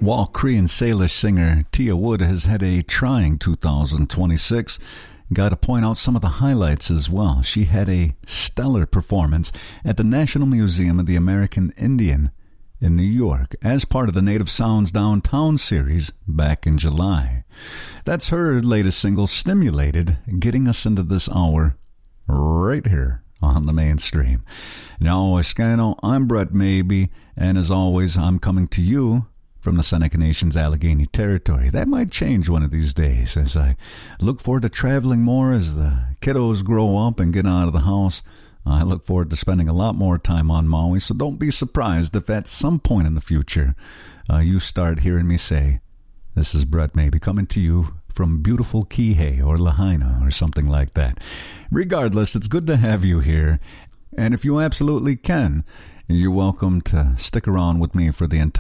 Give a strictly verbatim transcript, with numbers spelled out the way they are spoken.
While Korean Salish singer Tia Wood has had a trying two thousand twenty-six, got to point out some of the highlights as well. She had a stellar performance at the National Museum of the American Indian in New York as part of the Native Sounds Downtown series back in July. That's her latest single, Stimulated, getting us into this hour right here on the mainstream. Now, Escano, I'm Brett Maybe, and as always, I'm coming to you from the Seneca Nation's Allegheny territory. That might change one of these days as I look forward to traveling more as the kiddos grow up and get out of the house. I look forward to spending a lot more time on Maui, so don't be surprised if at some point in the future uh, you start hearing me say, "This is Brett Maybe coming to you from beautiful Kihei or Lahaina," or something like that. Regardless, it's good to have you here, and if you absolutely can, you're welcome to stick around with me for the entire